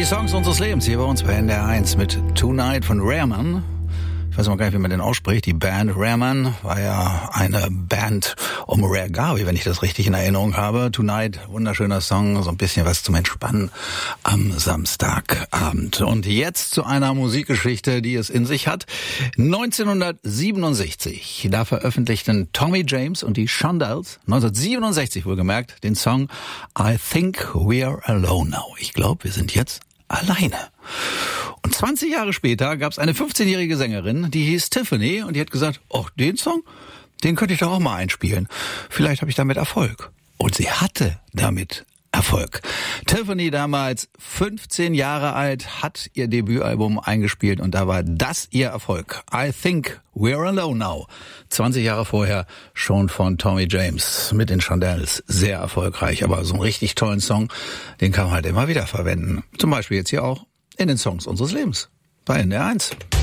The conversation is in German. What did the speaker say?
Die Songs unseres Lebens hier bei uns bei NDR 1 mit Tonight von Rareman. Ich weiß noch gar nicht, wie man den ausspricht. Die Band Rareman war ja eine Band um Rare Garvey, wenn ich das richtig in Erinnerung habe. Tonight, wunderschöner Song, so ein bisschen was zum Entspannen am Samstagabend. Und jetzt zu einer Musikgeschichte, die es in sich hat. 1967, da veröffentlichten Tommy James und die Shondells, 1967 wohlgemerkt, den Song I Think We're Alone Now. Ich glaube, wir sind jetzt alleine. Und 20 Jahre später gab es eine 15-jährige Sängerin, die hieß Tiffany und die hat gesagt, oh, den Song, den könnte ich doch auch mal einspielen. Vielleicht habe ich damit Erfolg. Und sie hatte damit Erfolg. Tiffany, damals 15 Jahre alt, hat ihr Debütalbum eingespielt und da war das ihr Erfolg. I Think We're Alone Now. 20 Jahre vorher schon von Tommy James mit den Shondells. Sehr erfolgreich, aber so einen richtig tollen Song, den kann man halt immer wieder verwenden. Zum Beispiel jetzt hier auch in den Songs unseres Lebens bei NDR 1.